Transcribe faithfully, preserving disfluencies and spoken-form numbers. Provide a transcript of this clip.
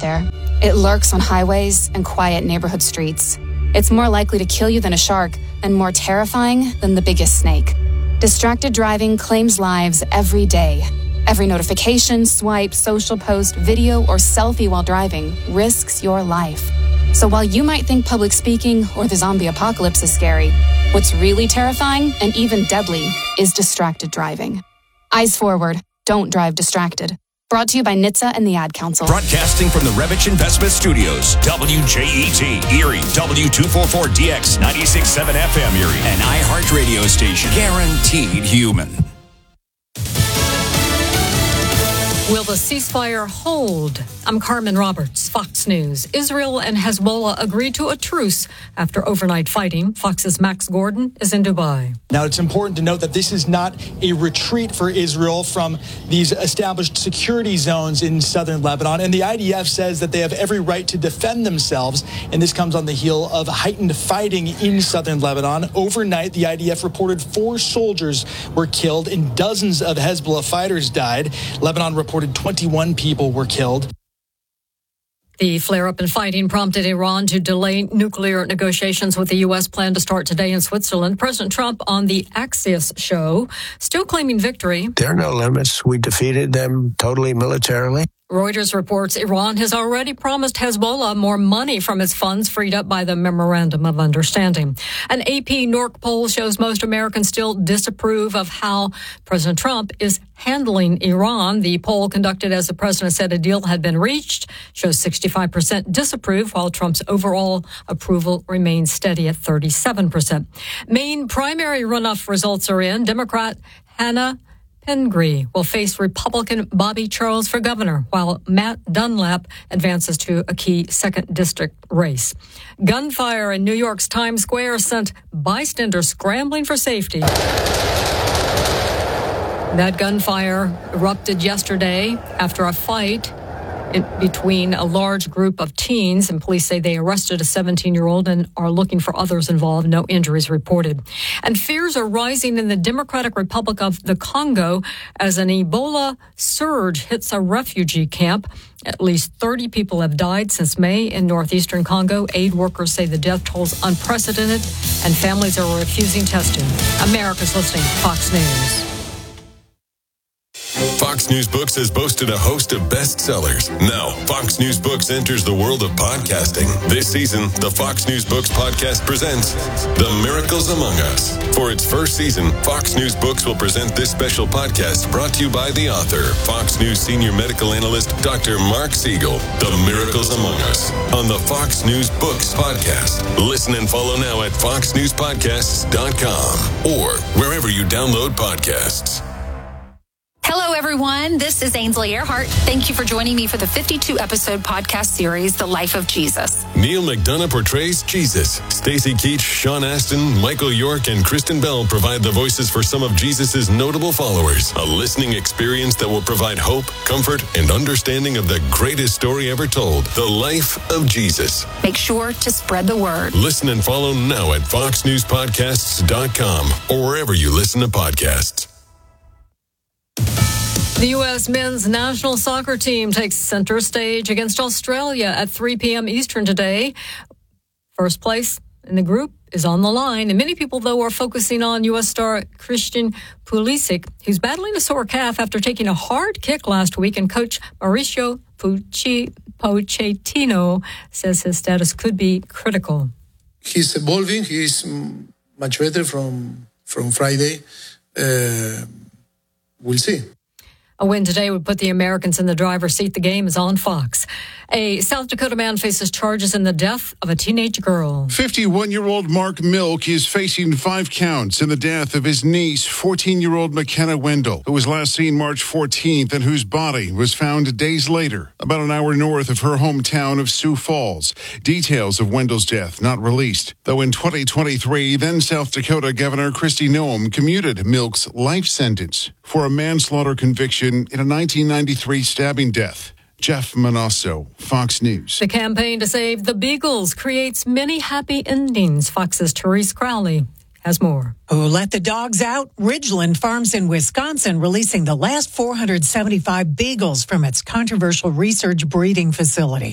there. It lurks on highways and quiet neighborhood streets. It's more likely to kill you than a shark and more terrifying than the biggest snake. Distracted driving claims lives every day. Every notification, swipe, social post, video, or selfie while driving risks your life. So while you might think public speaking or the zombie apocalypse is scary, what's really terrifying and even deadly is distracted driving. Eyes forward. Don't drive distracted. Brought to you by N H T S A and the Ad Council. Broadcasting from the Revich Investment Studios, W J E T, Erie, W two forty-four D X, ninety-six point seven F M Erie, an iHeart radio station. Guaranteed human. Will the ceasefire hold? I'm Carmen Roberts, Fox News. Israel and Hezbollah agreed to a truce after overnight fighting. Fox's Max Gordon is in Dubai. Now, it's important to note that this is not a retreat for Israel from these established security zones in southern Lebanon. And the I D F says that they have every right to defend themselves. And this comes on the heel of heightened fighting in southern Lebanon. Overnight, the I D F reported four soldiers were killed and dozens of Hezbollah fighters died. Lebanon reported twenty-one people were killed. The flare-up in fighting prompted Iran to delay nuclear negotiations with the U S planned to start today in Switzerland. President Trump on the Axios show, still claiming victory. There are no limits. We defeated them totally militarily. Reuters reports Iran has already promised Hezbollah more money from its funds freed up by the Memorandum of Understanding. An A P N O R C poll shows most Americans still disapprove of how President Trump is handling Iran. The poll, conducted as the president said a deal had been reached, shows sixty-five percent disapprove, while Trump's overall approval remains steady at thirty-seven percent. Maine primary runoff results are in. Democrat Hannah Pingree will face Republican Bobby Charles for governor, while Matt Dunlap advances to a key second district race. Gunfire in New York's Times Square sent bystanders scrambling for safety. That gunfire erupted yesterday after a fight in between a large group of teens, and police say they arrested a seventeen-year-old and are looking for others involved. No injuries reported. And fears are rising in the Democratic Republic of the Congo as an Ebola surge hits a refugee camp. At least thirty people have died since May in northeastern Congo. Aid workers say the death toll is unprecedented, and families are refusing testing. America's listening to Fox News. Fox News Books has boasted a host of bestsellers. Now, Fox News Books enters the world of podcasting. This season, the Fox News Books podcast presents The Miracles Among Us. For its first season, Fox News Books will present this special podcast brought to you by the author, Fox News senior medical analyst, Doctor Mark Siegel. The Miracles Among Us on the Fox News Books podcast. Listen and follow now at fox news podcasts dot com or wherever you download podcasts. Hello, everyone. This is Ainsley Earhart. Thank you for joining me for the fifty-two episode podcast series, The Life of Jesus. Neil McDonough portrays Jesus. Stacey Keach, Sean Astin, Michael York, and Kristen Bell provide the voices for some of Jesus' notable followers. A listening experience that will provide hope, comfort, and understanding of the greatest story ever told, The Life of Jesus. Make sure to spread the word. Listen and follow now at fox news podcasts dot com or wherever you listen to podcasts. The U S men's national soccer team takes center stage against Australia at three p.m. Eastern today. First place in the group is on the line, and many people, though, are focusing on U S star Christian Pulisic, who's battling a sore calf after taking a hard kick last week, and coach Mauricio Pochettino says his status could be critical. He's evolving. He's much better from, from Friday. Uh, we'll see. A win today would put the Americans in the driver's seat. The game is on Fox. A South Dakota man faces charges in the death of a teenage girl. fifty-one-year-old Mark Milk is facing five counts in the death of his niece, fourteen-year-old McKenna Wendell, who was last seen March fourteenth and whose body was found days later, about an hour north of her hometown of Sioux Falls. Details of Wendell's death not released, though in twenty twenty-three, then South Dakota Governor Kristi Noem commuted Milk's life sentence for a manslaughter conviction in a nineteen ninety-three stabbing death. Jeff Manasso, Fox News. The campaign to save the Beagles creates many happy endings. Fox's Therese Crowley has more. Who let the dogs out? Ridgeland Farms in Wisconsin releasing the last four hundred seventy-five beagles from its controversial research breeding facility.